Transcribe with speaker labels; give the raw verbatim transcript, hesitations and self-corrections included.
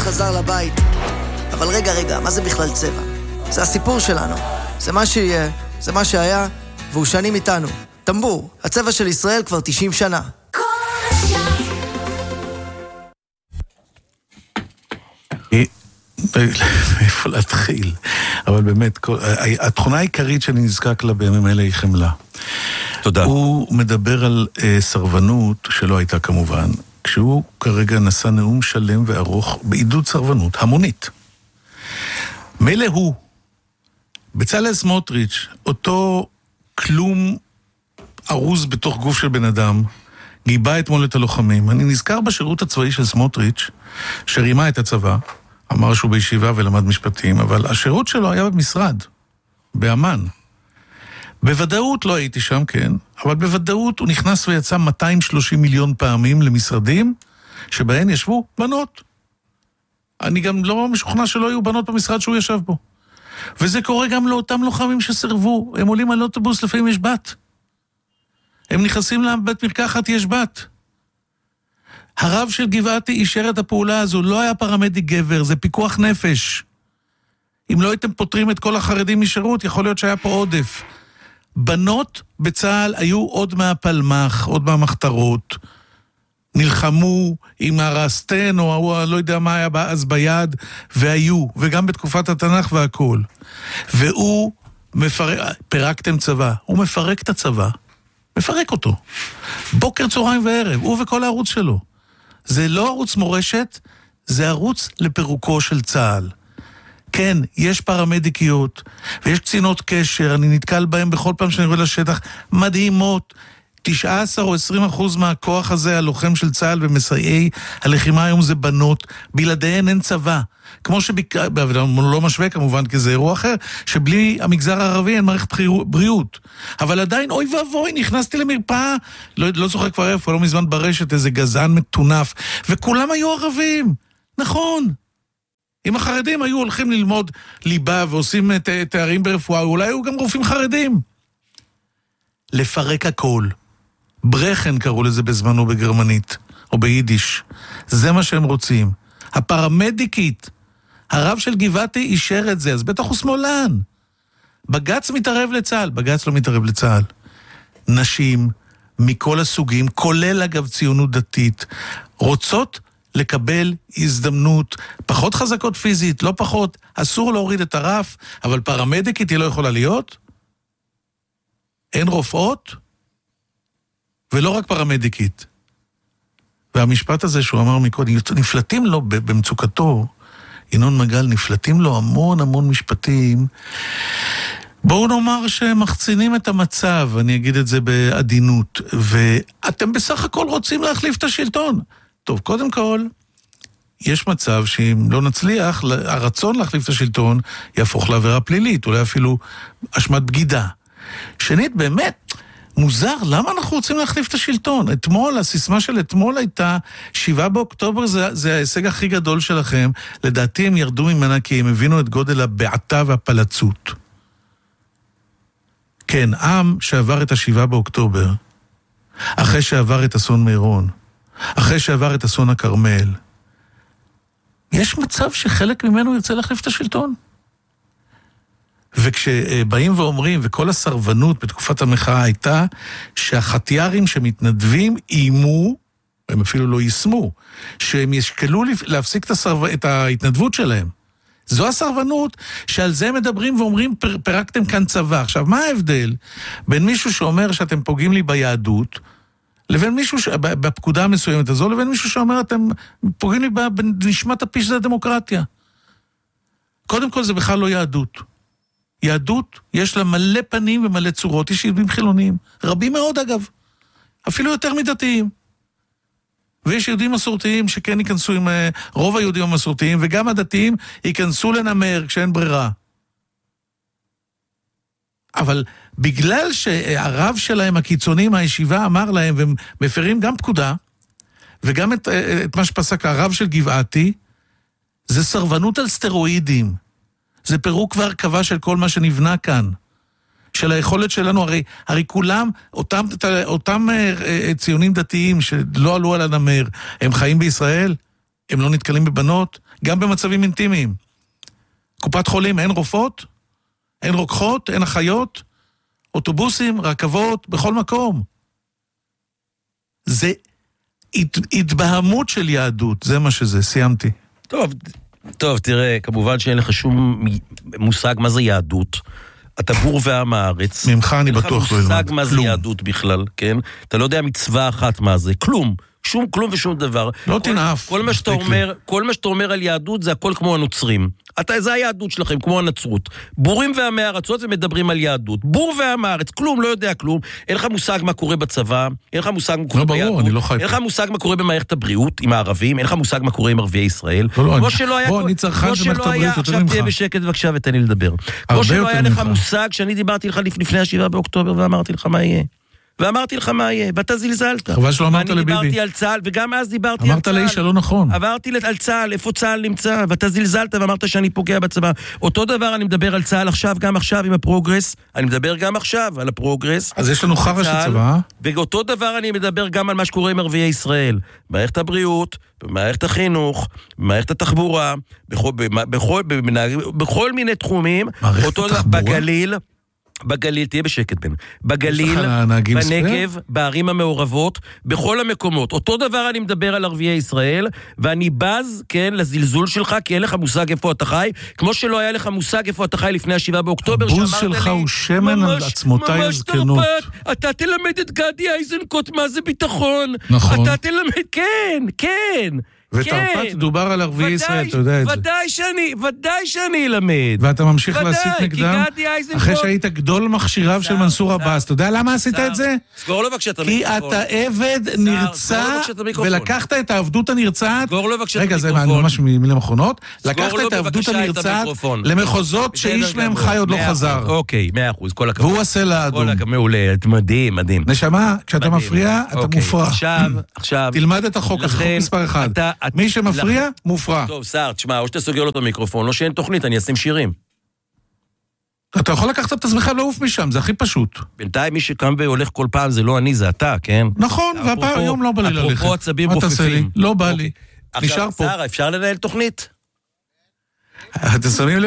Speaker 1: חזר לבית. אבל רגע, רגע, מה זה בכלל צבע? זה הסיפור שלנו. זה מה שיהיה, זה מה שהיה, והוא שנים איתנו. טמבור, הצבע של ישראל כבר תשעים שנה.
Speaker 2: איפה להתחיל? אבל באמת, התכונה העיקרית שאני נזקק לה בימים אלה היא חמלה.
Speaker 3: תודה.
Speaker 2: הוא מדבר על סרבנות, שלא הייתה כמובן, כשהוא כרגע נשא נאום שלם וארוך בעידוד סרבנות המונית. מילא הוא, בצלאל סמוטריץ', אותו כלום ארוז בתוך גוף של בן אדם, גיבה אתמול את הלוחמים. אני נזכר בשירות הצבאי של סמוטריץ', שרימה את הצבא, אמר שהוא בישיבה ולמד משפטים, אבל השירות שלו היה במשרד, באמן. בוודאות לא הייתי שם, כן, אבל בוודאות הוא נכנס ויצא מאתיים ושלושים מיליון פעמים למשרדים, שבהן ישבו בנות. אני גם לא משוכנע שלא היו בנות במשרד שהוא ישב בו. וזה קורה גם לאותם לוחמים שסרבו. הם עולים על אוטובוס, לפעמים יש בת. הם נכנסים לבית מרקחת, יש בת. הרב של גבעתי אישר את הפעולה הזו, לא היה פרמדיק גבר, זה פיקוח נפש. אם לא הייתם פותרים את כל החרדים משירות, יכול להיות שהיה פה עודף. בנות בצהל היו עוד מהפלמח, עוד מהמחתרות, נלחמו עם הרסטן, או לא יודע מה היה אז ביד, והיו, וגם בתקופת התנ"ך והכל. והוא מפרק, פירקתם צבא, הוא מפרק את הצבא, מפרק אותו. בוקר, צהריים וערב, הוא וכל הערוץ שלו. זה לא ערוץ מורשת, זה ערוץ לפירוקו של צהל. כן, יש פרמדיקיות, ויש קצינות קשר, אני נתקל בהם בכל פעם שאני רואה לשטח, מדהימות, תשע עשרה או עשרים אחוז מהכוח הזה, הלוחם של צהל ומסייעי הלחימה היום זה בנות, בלעדיהן אין צבא. כמו שבקרה, לא משווה כמובן, כי זה אירוע אחר, שבלי המגזר הערבי אין מערכת בריאות. אבל עדיין, אוי ואבוי, נכנסתי למרפאה, לא, לא זוכר כבר איפה, לא מזמן ברשת, איזה גזען מטונף, וכולם היו ערבים. נכון. אם החרדים היו הולכים ללמוד ליבה ועושים תארים ברפואה, אולי היו גם רופאים חרדים. לפרק הכל. ברחן קראו לזה בזמנו בגרמנית, או ביידיש. זה מה שהם רוצים. הפרמדיקית, הרב של גבעתי אישר את זה, אז בטח הוא שמאלן. בגץ מתערב לצהל, בגץ לא מתערב לצהל. נשים מכל הסוגים, כולל אגב ציונות דתית, רוצות לקבל הזדמנות, פחות חזקות פיזית, לא פחות, אסור להוריד את הרף, אבל פרמדיקית היא לא יכולה להיות? אין רופאות? ולא רק פרמדיקית. והמשפט הזה שהוא אמר מקודם, נפלטים לו במצוקתו, ינון מגל, נפלטים לו המון המון משפטים. בואו נאמר שמחצינים את המצב, אני אגיד את זה בעדינות, ואתם בסך הכל רוצים להחליף את השלטון. טוב, קודם כל, יש מצב שאם לא נצליח, הרצון להחליף את השלטון יהפוך לעבירה פלילית, אולי אפילו אשמת בגידה. שנית, באמת, מוזר, למה אנחנו רוצים להחליף את השלטון? אתמול, הסיסמה של אתמול הייתה, שבעה באוקטובר זה, זה ההישג הכי גדול שלכם, לדעתי הם ירדו ממנה כי הם הבינו את גודל הבעתה והפלצות. כן, עם שעבר את השבעה באוקטובר, אחרי שעבר את אסון מירון, אחרי שעבר את אסון הכרמל, יש מצב שחלק ממנו ירצה להחליף את השלטון. וכשבאים ואומרים, וכל הסרבנות בתקופת המחאה הייתה, שהחתיארים שמתנדבים אימו, הם אפילו לא יישמו, שהם ישקלו להפסיק את, הסרב... את ההתנדבות שלהם. זו הסרבנות שעל זה מדברים ואומרים, פר... פרקתם כאן צבא. עכשיו, מה ההבדל בין מישהו שאומר שאתם פוגעים לי ביהדות, לבין מישהו, ש... בפקודה המסוימת הזו, לבין מישהו שאומר, אתם פוגעים לי בנשמת הפי שזה הדמוקרטיה. קודם כל, זה בכלל לא יהדות. יהדות, יש לה מלא פנים ומלא צורות, יש יהודים חילוניים, רבים מאוד אגב, אפילו יותר מדתיים. ויש יהודים מסורתיים שכן ייכנסו עם רוב היהודים המסורתיים, וגם הדתיים ייכנסו לנמר כשאין ברירה. אבל בגלל שהרב שלהם, הקיצונים, הישיבה אמר להם, והם מפרים גם פקודה, וגם את, את מה שפסק הרב של גבעתי, זה סרבנות על סטרואידים. זה פירוק והרכבה של כל מה שנבנה כאן. של היכולת שלנו, הרי, הרי כולם, אותם, אותם ציונים דתיים שלא עלו על הנמר, הם חיים בישראל, הם לא נתקלים בבנות, גם במצבים אינטימיים. קופת חולים, אין רופאות, אין רוקחות, אין אחיות, אוטובוסים, רכבות, בכל מקום. זה התבהמות של יהדות, זה מה שזה, סיימתי.
Speaker 3: טוב, טוב, תראה, כמובן שאין לך שום מושג מה זה יהדות. אתה בור ועם הארץ.
Speaker 2: ממך אני בטוח לא ילמד.
Speaker 3: אין לך מושג מה זה יהדות בכלל, כן? אתה לא יודע מצווה אחת מה זה, כלום. שום כלום ושום דבר.
Speaker 2: לא תנאף.
Speaker 3: כל מה שאתה אומר, כל מה שאתה אומר על יהדות זה הכל כמו הנוצרים. אתה, זה היהדות שלכם, כמו הנצרות. בורים ועמי הארצות ומדברים על יהדות. בור ועמי הארץ, כלום, לא יודע כלום. אין לך מושג מה קורה בצבא, אין לך מושג מה קורה ביהדות.
Speaker 2: לא, ברור, אני לא חי.
Speaker 3: אין לך מושג מה קורה במערכת הבריאות עם הערבים, אין לך מושג מה קורה עם ערביי ישראל.
Speaker 2: לא, לא,
Speaker 3: כמו שלא היה,
Speaker 2: בוא, אני צרכן של מערכת הבריאות יותר ממך.
Speaker 3: עכשיו תהיה בשקט בבקשה ותן לי לדבר. כמו שלא היה לך מושג שאני דיברתי לך לפני השבעה באוקטובר ואמרתי לך מה יהיה. ואמרתי לך מה יהיה, ואתה זלזלת.
Speaker 2: חבל שלא אמרת לביבי.
Speaker 3: ואני דיברתי על צה"ל, וגם אז דיברתי על צה"ל.
Speaker 2: אמרת לאיש הלא נכון.
Speaker 3: עברתי על צה"ל, איפה צה"ל נמצא, ואתה זלזלת ואמרת שאני פוגע בצבא. אותו דבר אני מדבר על צה"ל עכשיו, גם עכשיו עם הפרוגרס, אני מדבר גם עכשיו על הפרוגרס.
Speaker 2: אז יש לנו חרא של צבא.
Speaker 3: ואותו דבר אני מדבר גם על מה שקורה עם ערביי ישראל. במערכת הבריאות, במערכת החינוך, במערכת התחבורה, בכל, בכל, בכל מיני תחומים.
Speaker 2: מערכת התחבורה?
Speaker 3: בגליל, בגליל, תהיה בשקט בן, בגליל, בנגב, בערים המעורבות, בכל המקומות. אותו דבר אני מדבר על ערביי ישראל, ואני בז, כן, לזלזול שלך, כי אין לך מושג איפה אתה חי, כמו שלא היה לך מושג איפה אתה חי לפני השבעה באוקטובר,
Speaker 2: הבוז שלך הוא שמן על עצמותיי הזקנות.
Speaker 3: ממש תרפת, אתה תלמד את גדי איזנקוט מה זה ביטחון.
Speaker 2: נכון.
Speaker 3: אתה תלמד, כן, כן.
Speaker 2: ותרפת דובר על ערביי ישראל, אתה יודע את זה.
Speaker 3: ודאי שאני, ודאי שאני אלמד.
Speaker 2: ואתה ממשיך להסית נגדם, אחרי שהיית גדול מכשיריו של מנסור עבאס. אתה יודע למה עשית את זה?
Speaker 3: סגור לו בבקשה את
Speaker 2: כי
Speaker 3: המיקרופון.
Speaker 2: אתה עבד נרצע, ולקחת את העבדות הנרצעת,
Speaker 3: סגור לו בבקשה את
Speaker 2: רגע, זה
Speaker 3: המיקרופון.
Speaker 2: ממש מילים אחרונות, לקחת
Speaker 3: לו
Speaker 2: את העבדות
Speaker 3: בבקשה את
Speaker 2: הנרצעת
Speaker 3: המיקרופון.
Speaker 2: למחוזות שאיש מהם חי עוד לא חזר.
Speaker 3: אוקיי, מאה אחוז, כל הכבוד.
Speaker 2: והוא עשה לאדום.
Speaker 3: מעולה, מדהים, מדהים.
Speaker 2: נשמה, כשאתה מפריע, אתה מופרע.
Speaker 3: עכשיו, עכשיו.
Speaker 2: תלמד את החוק, החוק מספר אחד. מי שמפריע, מופרע.
Speaker 3: טוב, שר, תשמע, או שאתה סוגר לו את המיקרופון, או שאין תוכנית, אני אשים שירים.
Speaker 2: אתה יכול לקחת את עצמך לעוף משם, זה הכי פשוט.
Speaker 3: בינתיים מי שקם והולך כל פעם זה לא אני, זה אתה, כן?
Speaker 2: נכון, והפעם היום לא בא לי ללכת.
Speaker 3: אפרופו עצבים רופפים.
Speaker 2: לא בא לי. נשאר פה.
Speaker 3: עכשיו, שר, אפשר לנהל תוכנית?
Speaker 2: אתם שמים